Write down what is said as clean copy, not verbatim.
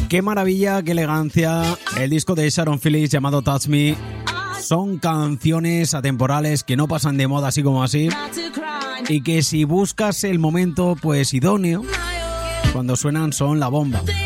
Qué maravilla, qué elegancia. El disco de Sharon Phillips llamado Touch Me. Son canciones atemporales que no pasan de moda así como así. Y que si buscas el momento pues idóneo, cuando suenan son la bomba.